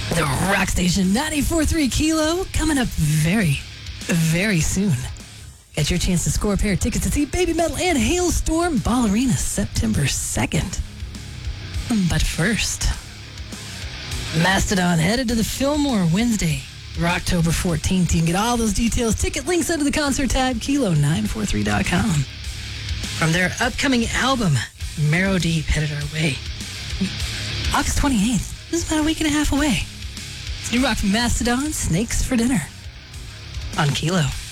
The Rock Station 94.3 Kilo coming up very, very soon. Get your chance to score a pair of tickets to see Baby Metal and Hailstorm Ball Arena September 2nd. But first, Mastodon headed to the Fillmore Wednesday, October 14th. You can get all those details, ticket links under the concert tab, kilo943.com. From their upcoming album, Marrow Deep, headed our way. August 28th. This is about a week and a half away. It's new rock from Mastodon, Snakes for Dinner on Kilo.